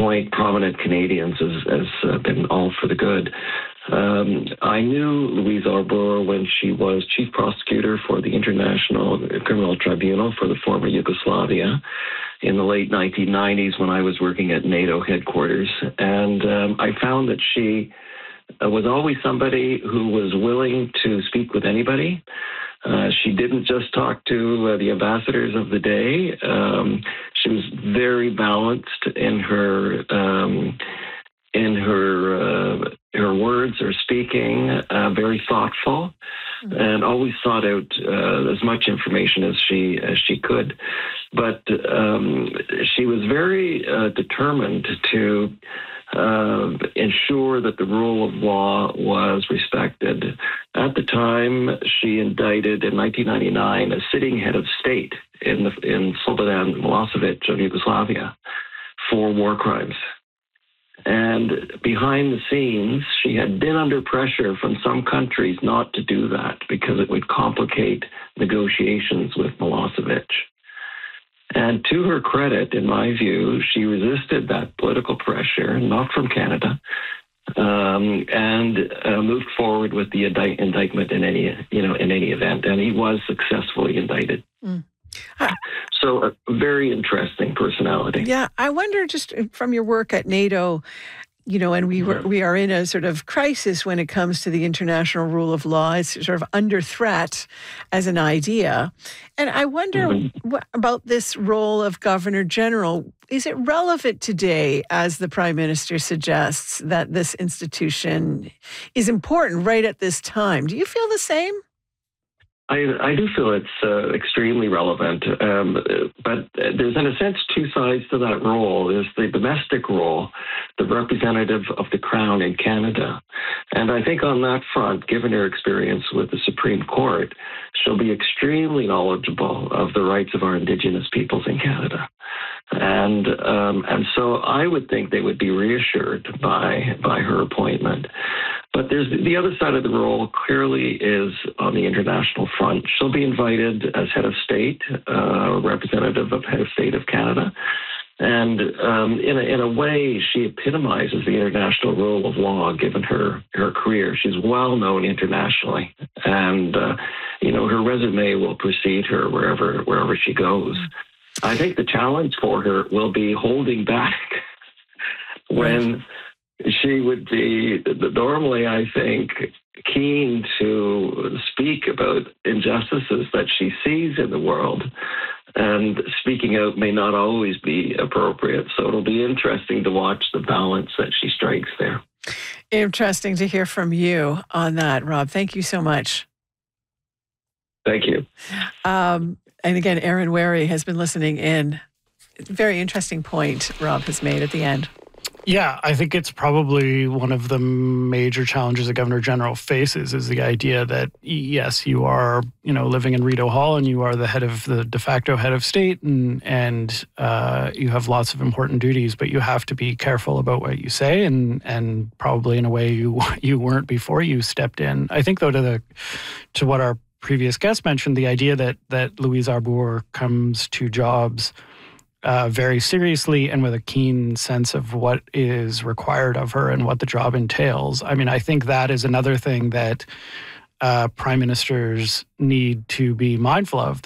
appoint prominent Canadians has been all for the good. I knew Louise Arbour when she was chief prosecutor for the International Criminal Tribunal for the former Yugoslavia in the late 1990s when I was working at NATO headquarters. And I found that she was always somebody who was willing to speak with anybody. She didn't just talk to the ambassadors of the day. She was very balanced in her words or speaking, very thoughtful, and always sought out as much information as she could. But she was very determined to ensure that the rule of law was respected. At the time, she indicted in 1999 a sitting head of state in Slobodan Milosevic of Yugoslavia for war crimes. And behind the scenes, she had been under pressure from some countries not to do that because it would complicate negotiations with Milosevic. And to her credit, in my view, she resisted that political pressure, not from Canada, and moved forward with the indictment in any event. And he was successfully indicted. So a very interesting personality. Yeah, I wonder, just from your work at NATO, and we are in a sort of crisis when it comes to the international rule of law. It's sort of under threat as an idea. And I wonder about this role of Governor General. Is it relevant today, as the Prime Minister suggests, that this institution is important right at this time? Do you feel the same? I do feel it's extremely relevant, but there's, in a sense, two sides to that role. There's the domestic role, the representative of the Crown in Canada. And I think on that front, given her experience with the Supreme Court, she'll be extremely knowledgeable of the rights of our Indigenous peoples in Canada. And so I would think they would be reassured by her appointment. But there's the other side of the role clearly is on the international front. She'll be invited as head of state, representative of head of state of Canada. And in a way, she epitomizes the international rule of law, given her career. She's well known internationally. And, her resume will precede her wherever she goes. I think the challenge for her will be holding back when she would be normally, I think, keen to speak about injustices that she sees in the world. And speaking out may not always be appropriate. So it'll be interesting to watch the balance that she strikes there. Interesting to hear from you on that, Rob. Thank you so much. Thank you. And again, Aaron Wary has been listening in. Very interesting point Rob has made at the end. Yeah, I think it's probably one of the major challenges the Governor General faces is the idea that, yes, you are, living in Rideau Hall and you are the de facto head of state and you have lots of important duties, but you have to be careful about what you say and probably in a way you weren't before you stepped in. I think, though, to what our previous guest mentioned, the idea that Louise Arbour comes to jobs very seriously and with a keen sense of what is required of her and what the job entails. I mean, I think that is another thing that prime ministers need to be mindful of,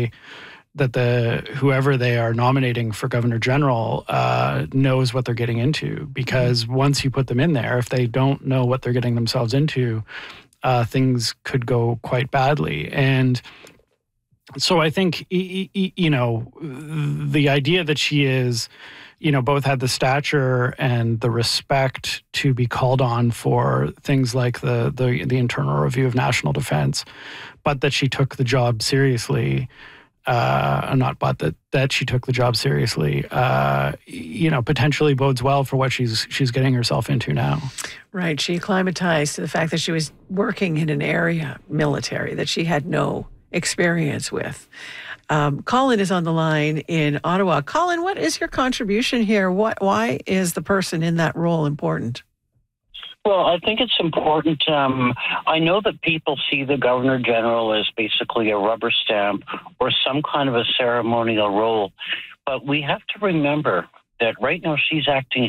that whoever they are nominating for Governor General knows what they're getting into. Because once you put them in there, if they don't know what they're getting themselves into, things could go quite badly. And so I think, the idea that she is, both had the stature and the respect to be called on for things like the internal review of national defense, but that she took the job seriously, that she took the job seriously, potentially bodes well for what she's getting herself into now. Right. She acclimatized to the fact that she was working in an area, military, that she had no experience with. Colin is on the line in Ottawa. Colin, what is your contribution here? Why is the person in that role important? Well, I think it's important. I know that people see the Governor General as basically a rubber stamp or some kind of a ceremonial role, but we have to remember that right now she's acting